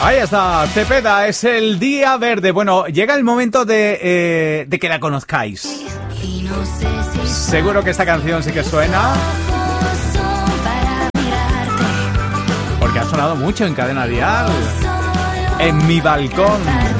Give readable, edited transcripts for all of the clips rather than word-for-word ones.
Ahí está, Cepeda, es el día verde. Bueno, llega el momento de que la conozcáis. Seguro que esta canción sí que suena, porque ha sonado mucho en Cadena Dial, en mi balcón.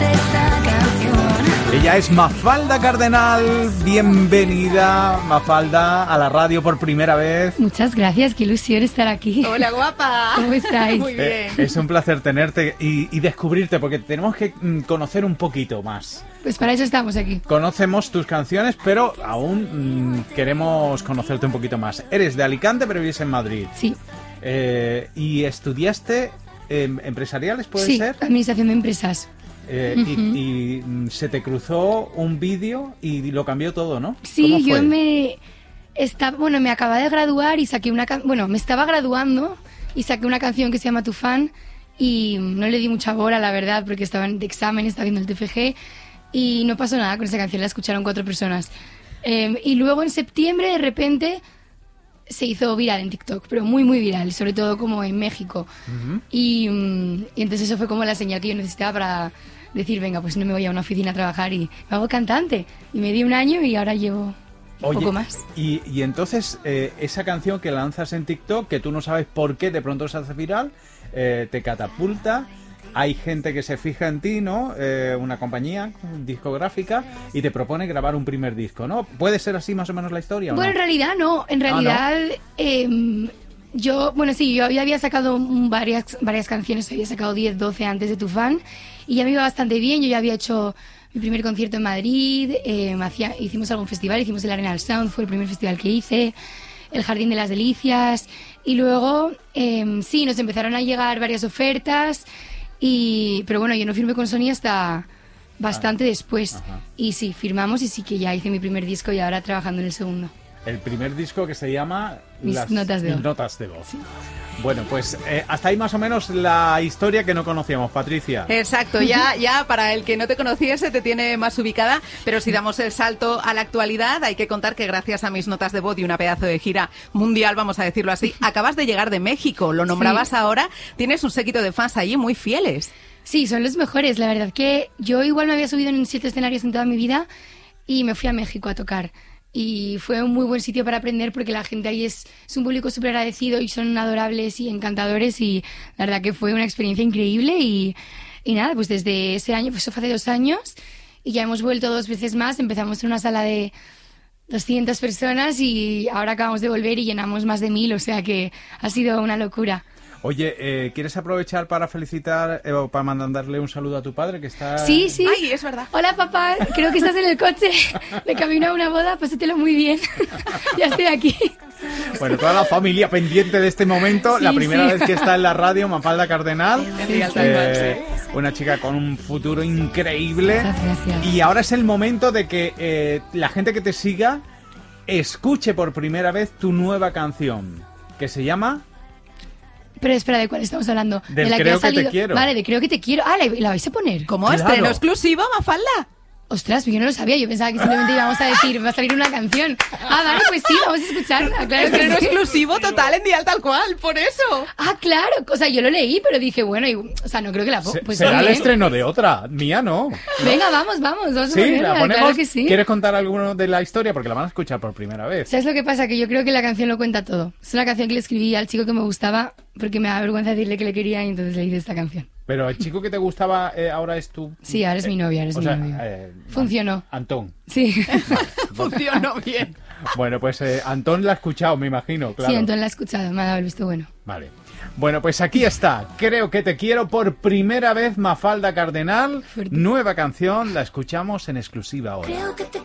Ella es Mafalda Cardenal. Bienvenida, Mafalda, a la radio por primera vez. Muchas gracias, qué ilusión estar aquí. Hola, guapa. ¿Cómo estáis? Muy bien. Es un placer tenerte y descubrirte, porque tenemos que conocer un poquito más. Pues para eso estamos aquí. Conocemos tus canciones, pero aún queremos conocerte un poquito más. Eres de Alicante, pero vives en Madrid. Sí. ¿Y estudiaste empresariales, puede Sí, ser? administración de empresas. Y se te cruzó un vídeo y lo cambió todo, ¿no? Sí, yo me acababa de graduar y saqué me estaba graduando y saqué una canción que se llama Tu Fan y no le di mucha bola, la verdad, porque estaba de examen, estaba viendo el TFG y no pasó nada con esa canción, la escucharon 4 personas. Y luego en septiembre, de repente, se hizo viral en TikTok, pero muy, muy viral, sobre todo como en México. Y entonces eso fue como la señal que yo necesitaba para decir, venga, pues no me voy a una oficina a trabajar y me hago cantante. Y me di un año y ahora llevo un poco más. Y entonces esa canción que lanzas en TikTok, que tú no sabes por qué de pronto se hace viral, te catapulta. Hay gente que se fija en ti, ¿no? Una compañía discográfica y te propone grabar un primer disco, ¿no? ¿Puede ser así más o menos la historia? Bueno, ¿o no? en realidad no. En realidad, yo ya había sacado varias canciones, había sacado 10, 12 antes de Tu Fan y ya me iba bastante bien. Yo ya había hecho mi primer concierto en Madrid, hicimos algún festival, hicimos el Arenal Sound, fue el primer festival que hice, el Jardín de las Delicias y luego, sí, nos empezaron a llegar varias ofertas. Pero bueno, yo no firmé con Sony hasta bastante después. Ajá. Y sí, firmamos y sí que ya hice mi primer disco y ahora trabajando en el segundo. El primer disco que se llama Mis notas de voz. Notas de voz. Sí. Bueno, pues hasta ahí más o menos la historia que no conocíamos, Patricia. Exacto, ya para el que no te conociese te tiene más ubicada, pero si damos el salto a la actualidad, hay que contar que gracias a Mis Notas de Voz y una pedazo de gira mundial, vamos a decirlo así, acabas de llegar de México, lo nombrabas Sí. Ahora, tienes un séquito de fans allí muy fieles. Sí, son los mejores. La verdad que yo igual me había subido en 7 escenarios en toda mi vida y me fui a México a tocar. Y fue un muy buen sitio para aprender porque la gente ahí es un público súper agradecido y son adorables y encantadores y la verdad que fue una experiencia increíble y nada, pues desde ese año, pues eso fue hace 2 años y ya hemos vuelto 2 veces más, empezamos en una sala de 200 personas y ahora acabamos de volver y llenamos más de 1000, o sea que ha sido una locura. Oye, ¿quieres aprovechar para felicitar o para mandarle un saludo a tu padre que está...? Sí, sí. Ay, es verdad. Hola, papá. Creo que estás en el coche de camino a una boda. Pásatelo muy bien. Ya estoy aquí. Bueno, toda la familia pendiente de este momento. Sí, la primera sí. vez que está en la radio, Mafalda Cardenal. Sí, Una chica con un futuro increíble. Muchas gracias. Y ahora es el momento de que la gente que te siga escuche por primera vez tu nueva canción, que se llama... Pero espera, ¿de cuál estamos hablando? Del de la Creo ha salido... que te quiero. Vale, de Creo que te quiero. Ah, ¿la vais a poner? ¿Cómo? Claro. ¿Estreno exclusivo, Mafalda? Ostras, yo no lo sabía. Yo pensaba que simplemente íbamos a decir, va a salir una canción. Ah, vale, pues sí, vamos a escucharla. Claro que Estreno sí. exclusivo total en Dial tal cual, por eso. Ah, claro. O sea, yo lo leí, pero dije, bueno, o sea, no creo que la ponga. Pues será muy el bien. estreno de otra, mía no. Venga, vamos a Sí, ponerla. la ponemos. Claro que sí. ¿Quieres contar alguno de la historia? Porque la van a escuchar por primera vez. ¿Sabes lo que pasa? Que yo creo que la canción lo cuenta todo. Es una canción que le escribí al chico que me gustaba porque me da vergüenza decirle que le quería y entonces le hice esta canción. Pero el chico que te gustaba ahora es tu... Sí, ahora es mi novia, ahora es o mi sea, novio. Funcionó. Antón. Sí. Funcionó bien. Bueno, pues Antón la ha escuchado, me imagino, claro. Sí, entonces la he escuchado, me ha dado el visto bueno. Vale. Bueno, pues aquí está. Creo que te quiero por primera vez, Mafalda Cardenal. Fuerte. Nueva canción, la escuchamos en exclusiva ahora. Creo que te